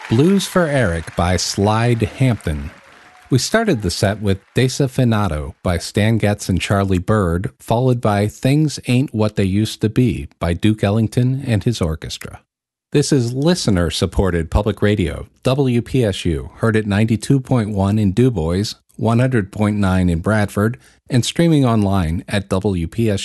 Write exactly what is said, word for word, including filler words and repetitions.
Blues for Eric by Slide Hampton. We started the set with Desafinado by Stan Getz and Charlie Bird, followed by Things Ain't What They Used to Be by Duke Ellington and his orchestra. This is listener-supported public radio, W P S U, heard at ninety-two point one in Du Bois, one hundred point nine in Bradford, and streaming online at W P S U.